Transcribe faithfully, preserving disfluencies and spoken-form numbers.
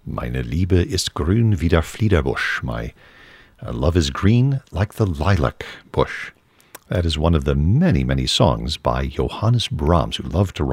Meine Liebe ist grün wie der Fliederbusch. My uh, love is green like the lilac bush. That is one of the many, many songs by Johannes Brahms, who loved to